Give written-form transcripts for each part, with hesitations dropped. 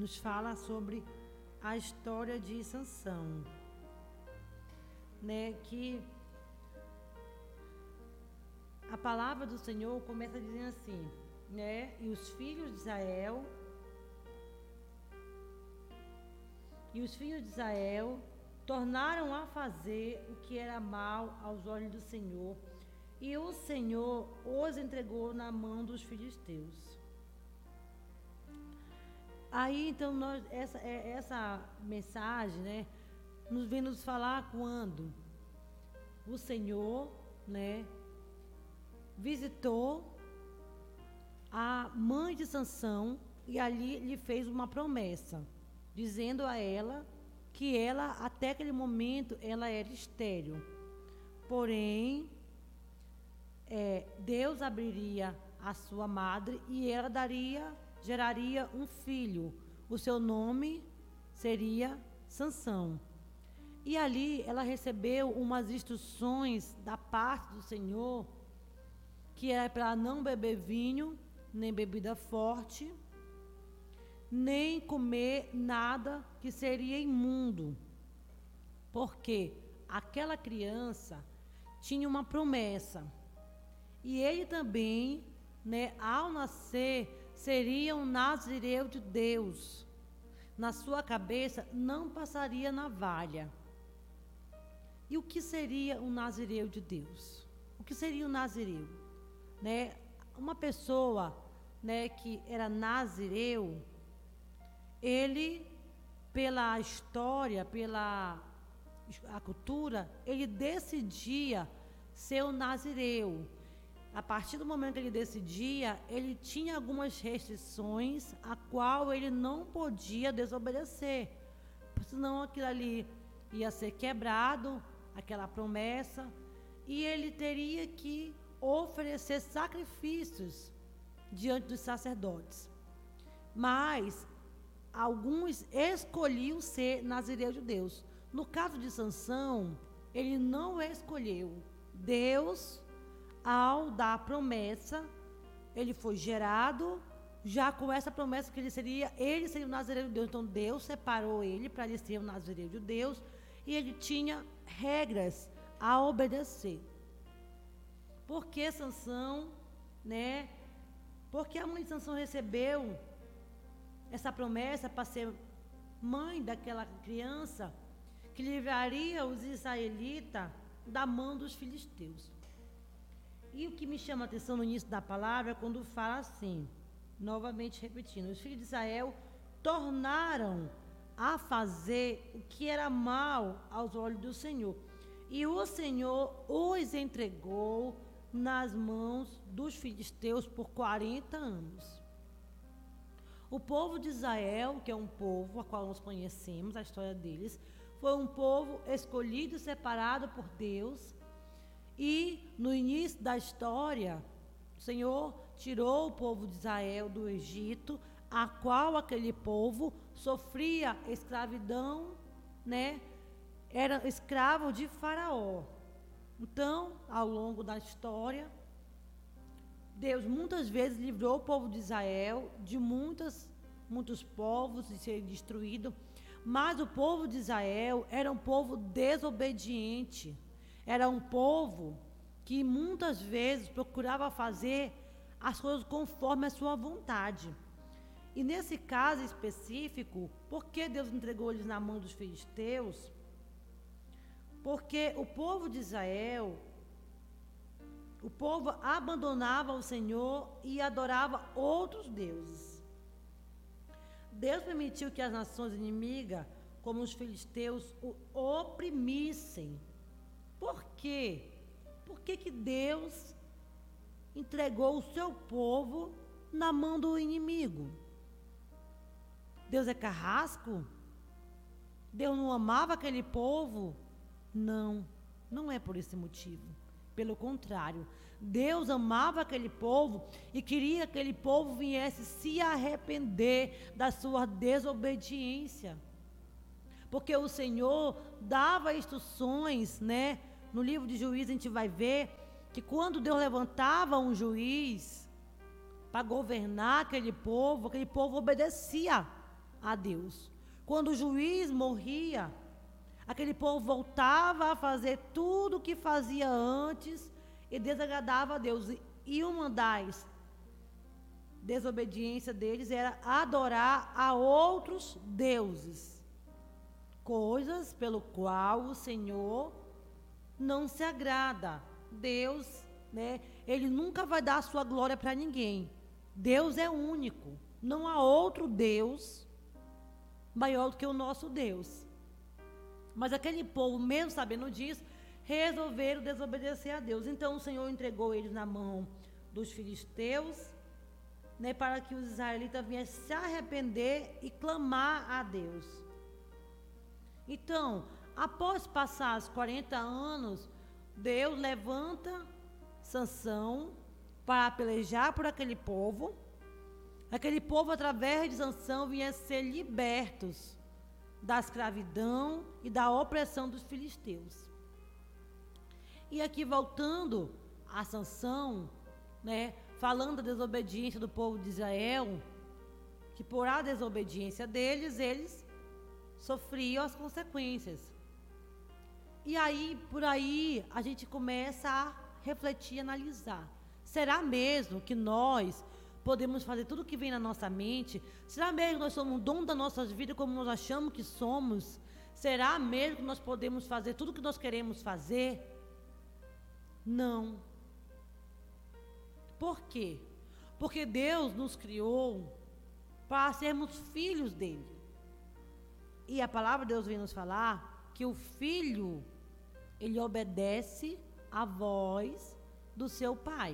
nos fala sobre a história de Sansão, né? Que a palavra do Senhor começa dizendo assim, né? E os filhos de Israel tornaram a fazer o que era mal aos olhos do Senhor, e o Senhor os entregou na mão dos filisteus. Aí, então, essa mensagem, né, nos vem nos falar quando o Senhor, né, visitou a mãe de Sansão e ali lhe fez uma promessa, dizendo a ela que ela, até aquele momento, ela era estéril. Porém, Deus abriria a sua madre e ela geraria um filho. O seu nome seria Sansão. E ali ela recebeu umas instruções da parte do Senhor, que era para não beber vinho, nem bebida forte, nem comer nada que seria imundo. Porque aquela criança tinha uma promessa. E ele também, né, ao nascer, seria um nazireu de Deus. Na sua cabeça não passaria navalha. E o que seria um nazireu de Deus? O que seria um nazireu? Né? Uma pessoa, né, que era nazireu, ele, pela história, pela a cultura, ele decidia ser um nazireu. A partir do momento que ele decidia, ele tinha algumas restrições a qual ele não podia desobedecer, senão aquilo ali ia ser quebrado, aquela promessa, e ele teria que oferecer sacrifícios diante dos sacerdotes. Mas alguns escolhiam ser nazireu de Deus. No caso de Sansão, ele não escolheu. Deus, ao dar a promessa, ele foi gerado já com essa promessa que ele seria o nazireu de Deus. Então Deus separou ele para ele ser o nazireu de Deus, e ele tinha regras a obedecer. Por que Sansão, né? Porque a mãe de Sansão recebeu essa promessa para ser mãe daquela criança que livraria os israelitas da mão dos filisteus. E o que me chama a atenção no início da palavra é quando fala assim, novamente repetindo, os filhos de Israel tornaram a fazer o que era mal aos olhos do Senhor, e o Senhor os entregou nas mãos dos filisteus por 40 anos. O povo de Israel, que é um povo a qual nós conhecemos a história deles, foi um povo escolhido e separado por Deus. E no início da história, o Senhor tirou o povo de Israel do Egito, a qual aquele povo sofria escravidão, né? Era escravo de Faraó. Então, ao longo da história, Deus muitas vezes livrou o povo de Israel de muitos povos de ser destruído, mas o povo de Israel era um povo desobediente. Era um povo que muitas vezes procurava fazer as coisas conforme a sua vontade. E nesse caso específico, por que Deus entregou eles na mão dos filisteus? Porque o povo de Israel, o povo abandonava o Senhor e adorava outros deuses. Deus permitiu que as nações inimigas, como os filisteus, o oprimissem. Por quê? Por que Deus entregou o seu povo na mão do inimigo? Deus é carrasco? Deus não amava aquele povo? Não, não é por esse motivo. Pelo contrário, Deus amava aquele povo e queria que aquele povo viesse se arrepender da sua desobediência. Porque o Senhor dava instruções, né? No livro de Juízes a gente vai ver que quando Deus levantava um juiz para governar aquele povo obedecia. a Deus. Quando o juiz morria, aquele povo voltava a fazer tudo o que fazia antes e desagradava a Deus. E uma das desobediências deles era adorar a outros deuses, coisas pelo qual o Senhor não se agrada. Deus, né, ele nunca vai dar a sua glória para ninguém. Deus é único, não há outro Deus maior do que o nosso Deus. Mas aquele povo, mesmo sabendo disso, resolveram desobedecer a Deus. Então o Senhor entregou eles na mão dos filisteus, né, para que os israelitas viessem se arrepender e clamar a Deus. Então, após passar os 40 anos, Deus levanta Sansão para pelejar por aquele povo. Aquele povo, através de Sansão, vinha ser libertos da escravidão e da opressão dos filisteus. E aqui, voltando a Sansão, né, falando da desobediência do povo de Israel, que por a desobediência deles, eles sofriam as consequências. E aí, por aí, a gente começa a refletir, analisar. Será mesmo que nós podemos fazer tudo o que vem na nossa mente? Será mesmo que nós somos o dono das nossas vidas como nós achamos que somos? Será mesmo que nós podemos fazer tudo o que nós queremos fazer? Não. Por quê? Porque Deus nos criou para sermos filhos dele. E a palavra de Deus vem nos falar que o filho, ele obedece à voz do seu pai.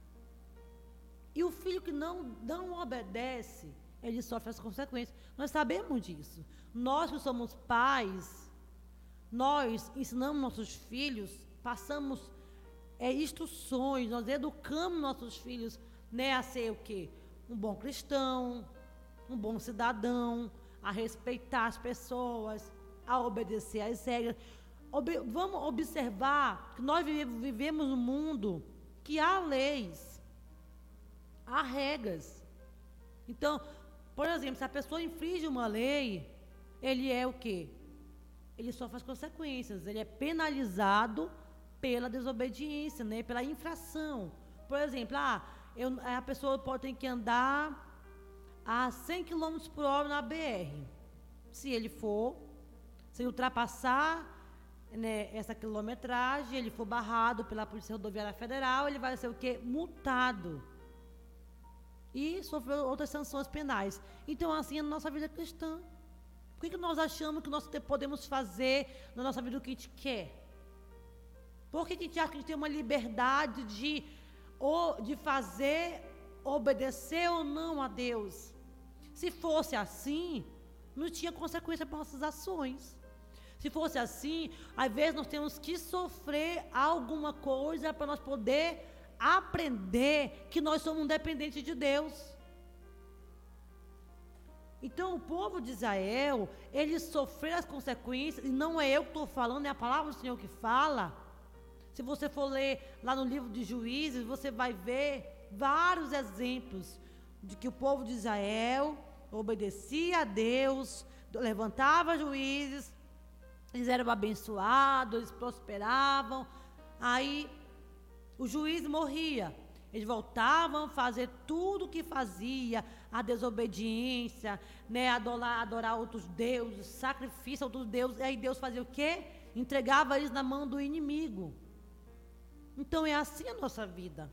E o filho que não obedece, ele sofre as consequências. Nós sabemos disso. Nós que somos pais, nós ensinamos nossos filhos, passamos instruções, nós educamos nossos filhos, né, a ser o quê? Um bom cristão, um bom cidadão, a respeitar as pessoas, a obedecer às regras. Vamos observar que nós vivemos num mundo que há leis, há regras. Então, por exemplo, se a pessoa infringe uma lei, ele é o quê? Ele sofre as consequências, ele é penalizado pela desobediência, né, pela infração. Por exemplo, a pessoa ter que andar a 100 km por hora na BR. Se ele ultrapassar, né, essa quilometragem, ele for barrado pela Polícia Rodoviária Federal, ele vai ser o quê? Multado. E sofrer outras sanções penais. Então, assim é a nossa vida cristã. Por que nós achamos que nós podemos fazer na nossa vida o que a gente quer? Por que a gente acha que a gente tem uma liberdade de fazer, obedecer ou não a Deus? Se fosse assim, não tinha consequência para nossas ações. Se fosse assim, às vezes nós temos que sofrer alguma coisa para nós poder aprender que nós somos dependentes de Deus. Então o povo de Israel, eles sofreram as consequências, e não é eu que estou falando, é a palavra do Senhor que fala. Se você for ler lá no livro de Juízes, você vai ver vários exemplos de que o povo de Israel obedecia a Deus, levantava juízes, eles eram abençoados, eles prosperavam. Aí o juiz morria, eles voltavam a fazer tudo o que fazia, a desobediência, né, adorar outros deuses, sacrifício a outros deuses. E aí Deus fazia o quê? Entregava eles na mão do inimigo. Então é assim a nossa vida.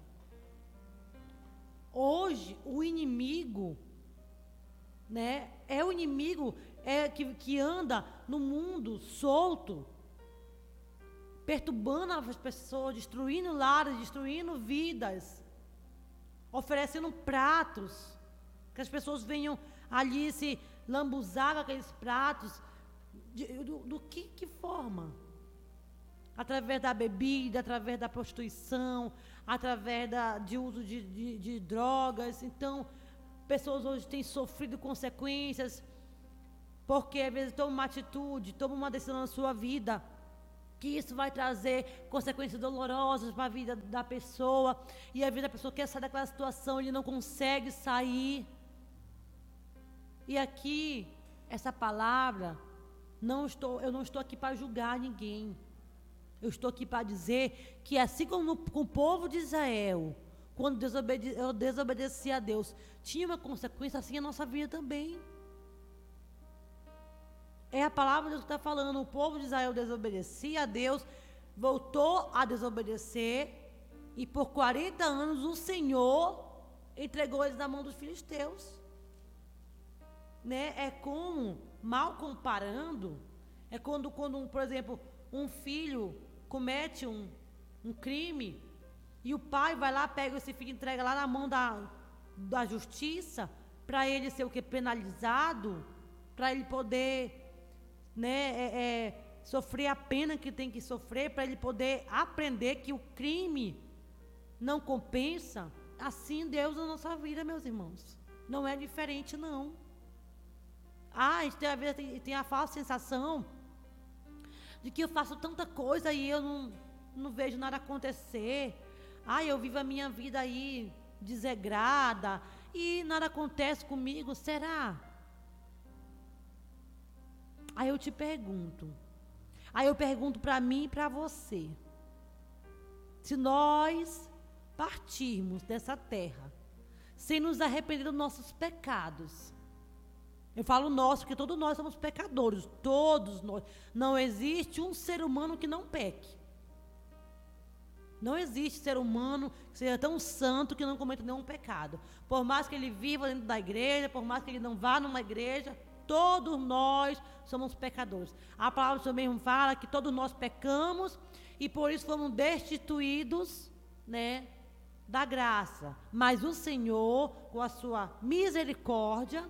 Hoje o inimigo, né, é o inimigo que anda no mundo solto, perturbando as pessoas, destruindo lares, destruindo vidas, oferecendo pratos, que as pessoas venham ali se lambuzar com aqueles pratos. Do que forma? Através da bebida, através da prostituição, através de uso de drogas. Então, pessoas hoje têm sofrido consequências, porque às vezes tomam uma atitude, tomam uma decisão na sua vida, que isso vai trazer consequências dolorosas para a vida da pessoa, e às vezes a pessoa quer sair daquela situação, ele não consegue sair. E aqui essa palavra, eu não estou aqui para julgar ninguém. Eu estou aqui para dizer que assim como com o povo de Israel, quando eu desobedeci a Deus, tinha uma consequência, assim a nossa vida também. É a palavra de Deus que está falando. O povo de Israel desobedecia a Deus, voltou a desobedecer, e por 40 anos o Senhor entregou eles na mão dos filisteus. Né? É como, mal comparando, é quando por exemplo, um filho comete um crime, e o pai vai lá, pega esse filho e entrega lá na mão da justiça, para ele ser o que? Penalizado, para ele poder, né, sofrer a pena que tem que sofrer, para ele poder aprender que o crime não compensa. Assim Deus na nossa vida, meus irmãos, não é diferente não. A gente tem a falsa sensação de que eu faço tanta coisa e eu não vejo nada acontecer. Eu vivo a minha vida aí desregrada e nada acontece comigo. Será? Aí eu te pergunto. Aí eu pergunto para mim e para você. Se nós partirmos dessa terra sem nos arrepender dos nossos pecados, eu falo nós, porque todos nós somos pecadores, todos nós. Não existe um ser humano que não peque. Não existe ser humano que seja tão santo que não cometa nenhum pecado. Por mais que ele viva dentro da igreja, por mais que ele não vá numa igreja, todos nós somos pecadores. A palavra do Senhor mesmo fala que todos nós pecamos e por isso fomos destituídos, né, da graça. Mas o Senhor, com a sua misericórdia,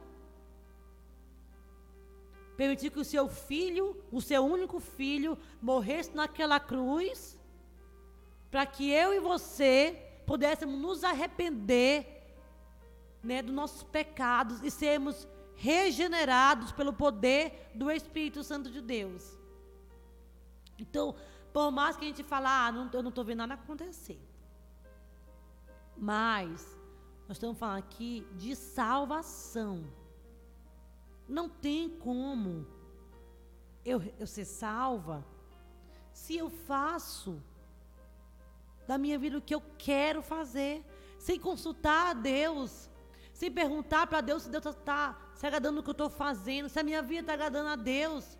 permitiu que o seu filho, o seu único filho, morresse naquela cruz, para que eu e você pudéssemos nos arrepender, né, dos nossos pecados e sermos regenerados pelo poder do Espírito Santo de Deus. Então, por mais que a gente fale, eu não estou vendo nada acontecer, mas nós estamos falando aqui de salvação. Não tem como eu ser salva se eu faço da minha vida o que eu quero fazer, sem consultar a Deus, sem perguntar para Deus se Deus está se agradando do que eu estou fazendo, se a minha vida está agradando a Deus.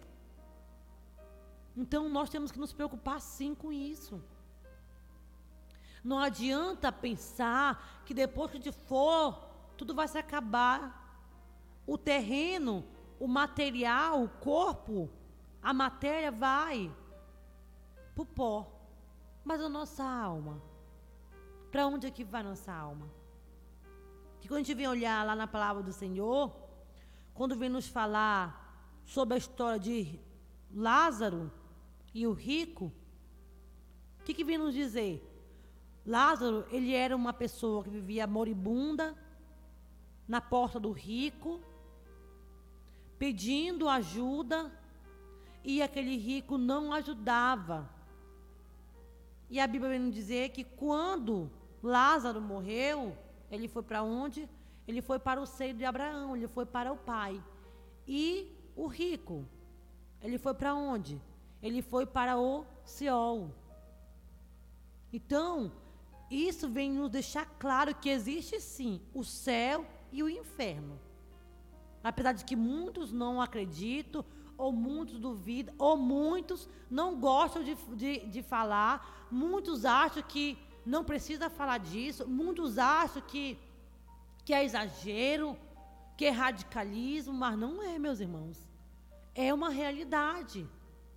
Então nós temos que nos preocupar sim com isso. Não adianta pensar que depois que a gente for, tudo vai se acabar. O terreno, o material, o corpo, a matéria vai para o pó. Mas a nossa alma, para onde é que vai nossa alma? Que quando a gente vem olhar lá na palavra do Senhor, quando vem nos falar sobre a história de Lázaro e o rico, o que vem nos dizer? Lázaro, ele era uma pessoa que vivia moribunda, na porta do rico, pedindo ajuda, e aquele rico não ajudava. E a Bíblia vem nos dizer que quando Lázaro morreu, ele foi para onde? Ele foi para o seio de Abraão, ele foi para o pai. E o rico, ele foi para onde? Ele foi para o Seol. Então, isso vem nos deixar claro que existe sim o céu e o inferno. Apesar de que muitos não acreditam, ou muitos duvidam, ou muitos não gostam de falar, muitos acham que não precisa falar disso, muitos acham que é exagero, que é radicalismo, mas não é, meus irmãos. É uma realidade.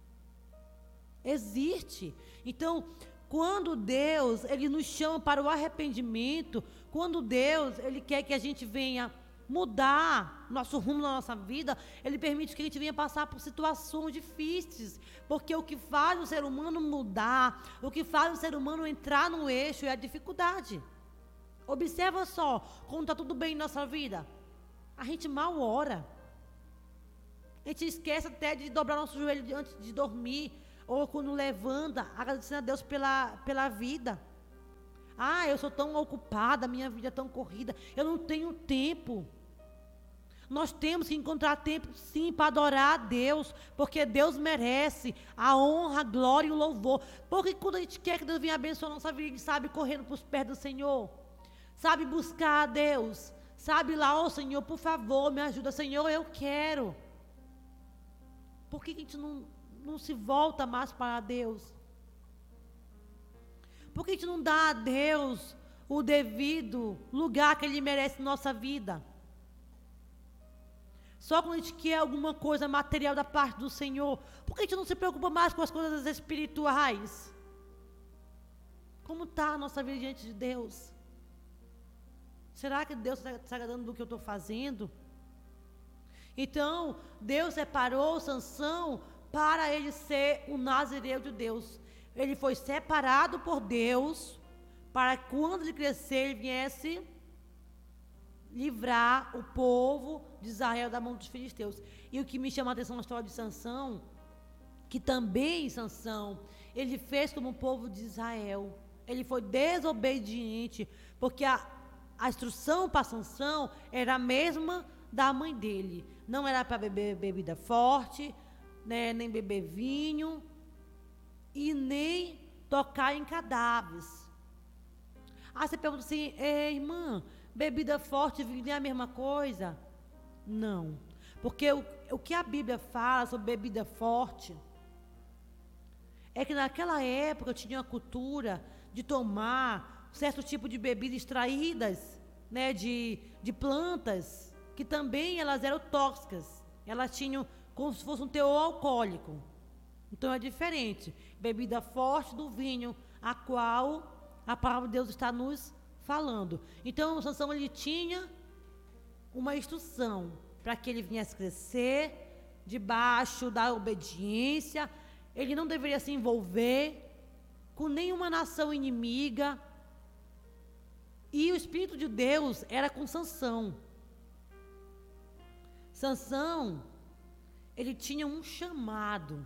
Existe. Então, quando Deus, Ele nos chama para o arrependimento, quando Deus, Ele quer que a gente venha mudar nosso rumo na nossa vida, Ele permite que a gente venha passar por situações difíceis, porque o que faz o ser humano mudar, o que faz o ser humano entrar no eixo é a dificuldade. Observa só, quando está tudo bem em nossa vida, a gente mal ora, a gente esquece até de dobrar nosso joelho antes de dormir, ou quando levanta, agradecendo a Deus pela vida. Eu sou tão ocupada, minha vida é tão corrida, eu não tenho tempo. Nós temos que encontrar tempo, sim, para adorar a Deus, porque Deus merece a honra, a glória e o louvor. Porque quando a gente quer que Deus venha abençoar a nossa vida, a gente sabe correndo para os pés do Senhor, sabe buscar a Deus, sabe lá, Senhor, por favor, me ajuda, Senhor, eu quero. Por que a gente não se volta mais para Deus? Por que a gente não dá a Deus o devido lugar que Ele merece na nossa vida? Só quando a gente quer alguma coisa material da parte do Senhor, por que a gente não se preocupa mais com as coisas espirituais? Como está a nossa vida diante de Deus? Será que Deus está se agradando do que eu estou fazendo? Então, Deus separou Sansão para ele ser o nazireu de Deus. Ele foi separado por Deus para que quando ele crescer, ele viesse livrar o povo de Israel da mão dos filisteus. E o que me chama a atenção na história de Sansão, que também Sansão, ele fez como o povo de Israel. Ele foi desobediente, porque a instrução para Sansão era a mesma da mãe dele. Não era para beber bebida forte, né, nem beber vinho, e nem tocar em cadáveres. Aí você pergunta assim, irmã, bebida forte e vinho é a mesma coisa? Não. Porque o que a Bíblia fala sobre bebida forte é que naquela época tinha a cultura de tomar certo tipo de bebida extraídas, né, de plantas, que também elas eram tóxicas. Elas tinham como se fosse um teor alcoólico. Então é diferente. Bebida forte do vinho, a qual a palavra de Deus está nos falando. Então, Sansão, ele tinha uma instrução para que ele viesse crescer debaixo da obediência. Ele não deveria se envolver com nenhuma nação inimiga. E o Espírito de Deus era com Sansão. Sansão, ele tinha um chamado,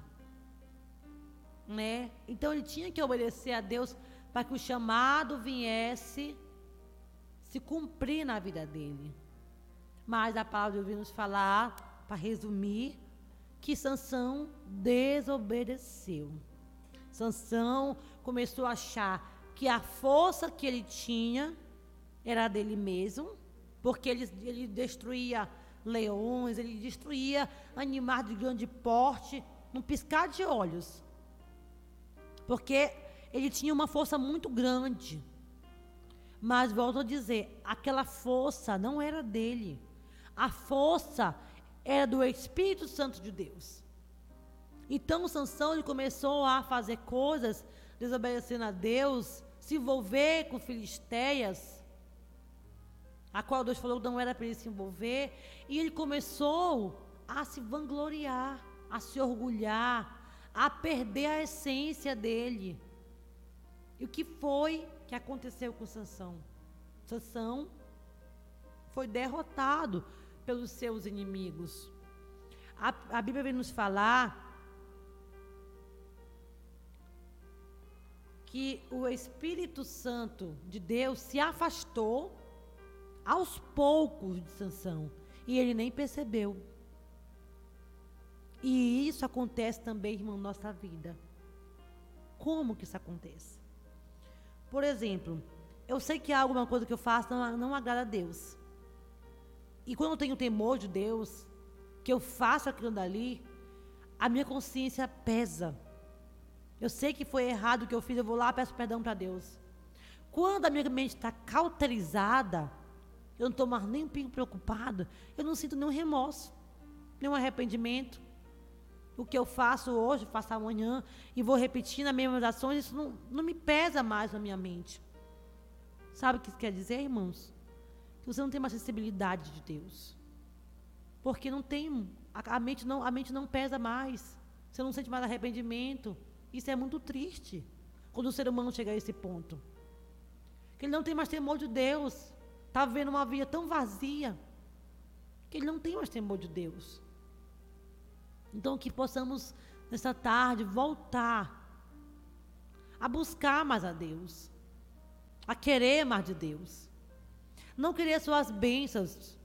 né? Então ele tinha que obedecer a Deus para que o chamado viesse se cumprir na vida dele. Mas a palavra de Deus nos falar, para resumir, que Sansão desobedeceu. Sansão começou a achar que a força que ele tinha era dele mesmo, porque ele destruía leões, ele destruía animais de grande porte, num piscar de olhos, porque ele tinha uma força muito grande. Mas volto a dizer, aquela força não era dele, a força era do Espírito Santo de Deus. Então Sansão, ele começou a fazer coisas, desobedecendo a Deus, se envolver com filisteias, a qual Deus falou que não era para ele se envolver, e ele começou a se vangloriar, a se orgulhar, a perder a essência dele. E o que foi que aconteceu com Sansão? Sansão foi derrotado pelos seus inimigos. A Bíblia vem nos falar que o Espírito Santo de Deus se afastou aos poucos de Sansão, e ele nem percebeu. E isso acontece também, irmão, na nossa vida. Como que isso acontece? Por exemplo, eu sei que há alguma coisa que eu faço não agrada a Deus. E quando eu tenho temor de Deus, que eu faço aquilo dali, a minha consciência pesa. Eu sei que foi errado o que eu fiz, eu vou lá e peço perdão para Deus. Quando a minha mente está cauterizada, eu não estou mais nem um pouco preocupada, eu não sinto nenhum remorso, nenhum arrependimento. O que eu faço hoje, faço amanhã, e vou repetindo as mesmas ações, isso não me pesa mais na minha mente. Sabe o que isso quer dizer, irmãos? Que você não tem mais sensibilidade de Deus. Porque não tem, a mente não pesa mais. Você não sente mais arrependimento. Isso é muito triste, quando o ser humano chega a esse ponto. Que ele não tem mais temor de Deus. Está vivendo uma vida tão vazia, que ele não tem mais temor de Deus. Então, que possamos, nessa tarde, voltar a buscar mais a Deus, a querer mais de Deus. Não querer suas bênçãos,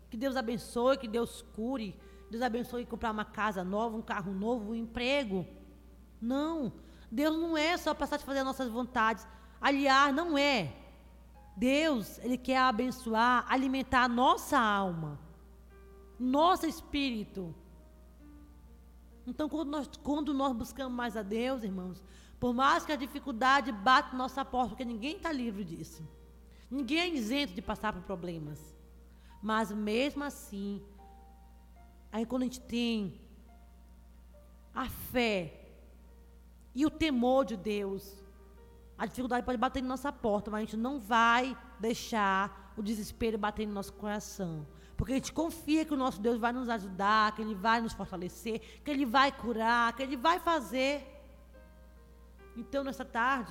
Que Deus abençoe, que Deus cure, Deus abençoe comprar uma casa nova, um carro novo, um emprego. Não, Deus não é só para satisfazer as nossas vontades. Aliás, não é. Deus, Ele quer abençoar, alimentar a nossa alma, nosso espírito. Então, quando nós buscamos mais a Deus, irmãos, por mais que a dificuldade bata na nossa porta, porque ninguém está livre disso. Ninguém é isento de passar por problemas. Mas mesmo assim, aí quando a gente tem a fé e o temor de Deus, a dificuldade pode bater na nossa porta, mas a gente não vai deixar o desespero bater no nosso coração. Porque a gente confia que o nosso Deus vai nos ajudar, que Ele vai nos fortalecer, que Ele vai curar, que Ele vai fazer. Então, nessa tarde,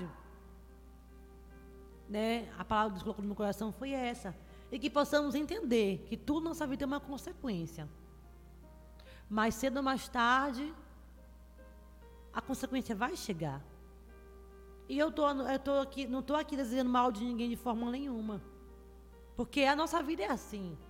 né, a palavra que Deus colocou no meu coração foi essa. E que possamos entender que tudo na nossa vida tem uma consequência. Mais cedo ou mais tarde, a consequência vai chegar. E eu tô aqui, não estou aqui desejando mal de ninguém de forma nenhuma. Porque a nossa vida é assim.